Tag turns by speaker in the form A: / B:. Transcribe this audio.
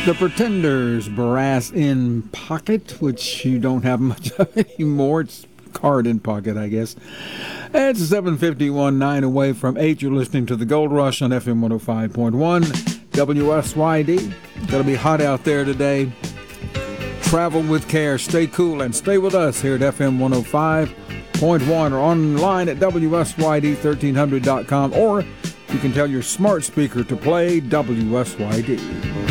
A: The Pretenders, Brass in Pocket, which you don't have much of anymore. It's card in pocket, I guess. It's 7:51, 9 away from 8. You're listening to the Gold Rush on FM 105.1 WSYD. It'll be hot out there today. Travel with care, stay cool, and stay with us here at FM 105.1 or online at WSYD1300.com, or you can tell your smart speaker to play WSYD.